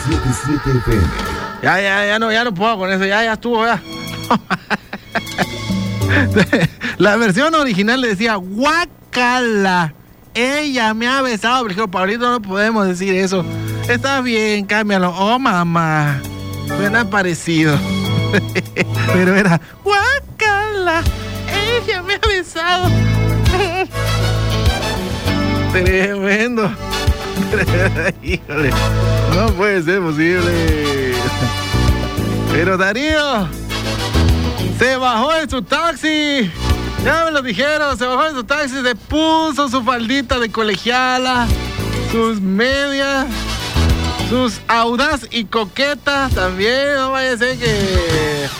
97.7 FM. Ya no puedo con eso, ya estuvo, ya. La versión original le decía, guácala, ella me ha besado, pero dijo, Pablito, no podemos decir eso. Está bien, cámbialo. Oh, mamá, suena parecido. Pero era, guácala, ella me ha besado. Tremendo. Híjole, no puede ser posible. Pero Darío se bajó de su taxi. Ya me lo dijeron, se bajó de su taxi, se puso su faldita de colegiala, sus medias, sus audaz y coquetas también. No vaya a ser que